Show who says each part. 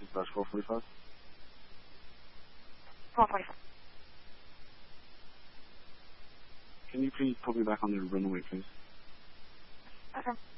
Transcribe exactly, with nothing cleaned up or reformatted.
Speaker 1: slash four forty-five.
Speaker 2: four forty-five.
Speaker 1: Can you please put me back on the runway, please?
Speaker 2: Okay.